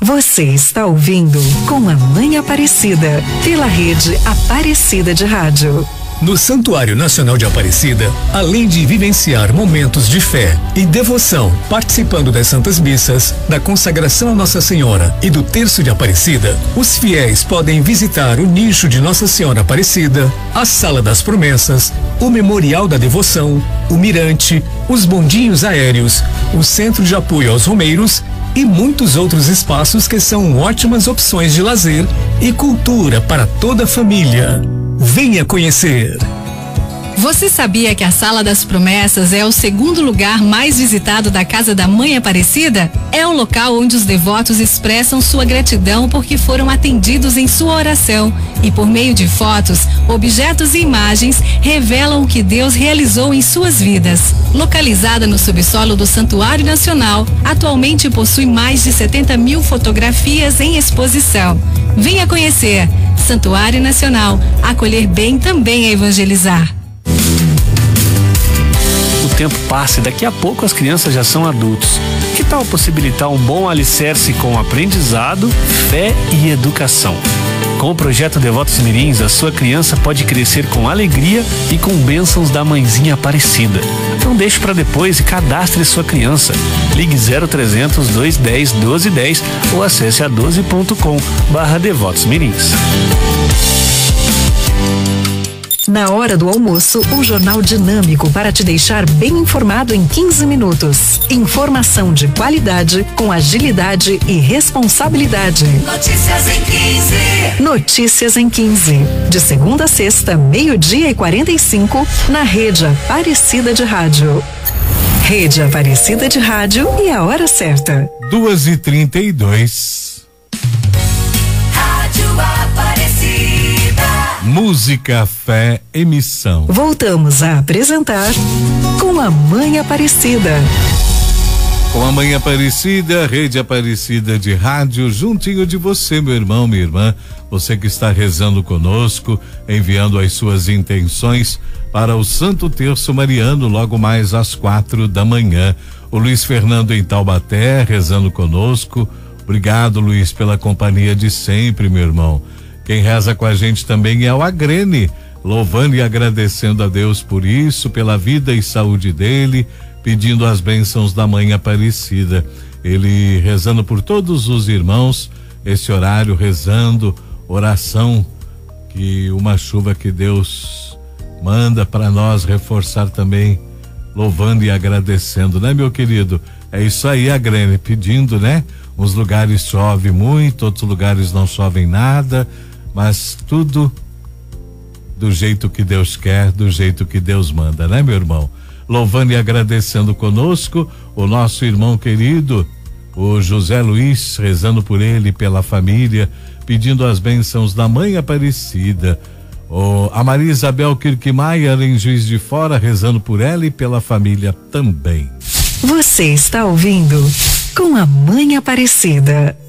Você está ouvindo Com a Mãe Aparecida, pela rede Aparecida de Rádio. No Santuário Nacional de Aparecida, além de vivenciar momentos de fé e devoção, participando das Santas Missas, da consagração a Nossa Senhora e do Terço de Aparecida, os fiéis podem visitar o nicho de Nossa Senhora Aparecida, a Sala das Promessas, o Memorial da Devoção, o Mirante, os bondinhos aéreos, o Centro de Apoio aos Romeiros e muitos outros espaços que são ótimas opções de lazer e cultura para toda a família. Venha conhecer! Você sabia que a Sala das Promessas é o segundo lugar mais visitado da Casa da Mãe Aparecida? É o local onde os devotos expressam sua gratidão porque foram atendidos em sua oração e, por meio de fotos, objetos e imagens, revelam o que Deus realizou em suas vidas. Localizada no subsolo do Santuário Nacional, atualmente possui mais de 70 mil fotografias em exposição. Venha conhecer! Santuário Nacional, acolher bem também é evangelizar. O tempo passa e daqui a pouco as crianças já são adultos. Que tal possibilitar um bom alicerce com aprendizado, fé e educação? Com o projeto Devotos Mirins, a sua criança pode crescer com alegria e com bênçãos da Mãezinha Aparecida. Não deixe para depois e cadastre sua criança. Ligue 0300 210 1210 ou acesse a12.com/Devotos Mirins. Na hora do almoço, um jornal dinâmico para te deixar bem informado em 15 minutos. Informação de qualidade, com agilidade e responsabilidade. Notícias em 15. Notícias em 15. De segunda a sexta, 12:45, na rede Aparecida de Rádio. Rede Aparecida de Rádio e a hora certa. 2:32. Rádio Aparecida. Música, fé, emissão. Voltamos a apresentar Com a Mãe Aparecida. Com a Mãe Aparecida, Rede Aparecida de Rádio, juntinho de você, meu irmão, minha irmã, você que está rezando conosco, enviando as suas intenções para o Santo Terço Mariano, logo mais às 4:00. O Luiz Fernando em Taubaté, rezando conosco. Obrigado, Luiz, pela companhia de sempre, meu irmão. Quem reza com a gente também é o Agrene, louvando e agradecendo a Deus por isso, pela vida e saúde dele, pedindo as bênçãos da Mãe Aparecida. Ele rezando por todos os irmãos, esse horário rezando, oração, que uma chuva que Deus manda para nós reforçar também, louvando e agradecendo, né, meu querido? É isso aí, Agrene, pedindo, né? Uns lugares chove muito, outros lugares não chovem nada, mas tudo do jeito que Deus quer, do jeito que Deus manda, né, meu irmão? Louvando e agradecendo conosco o nosso irmão querido, o José Luiz, rezando por ele, pela família, pedindo as bênçãos da Mãe Aparecida. A Maria Isabel Kirkmaier em Juiz de Fora, rezando por ela e pela família também. Você está ouvindo Com a Mãe Aparecida.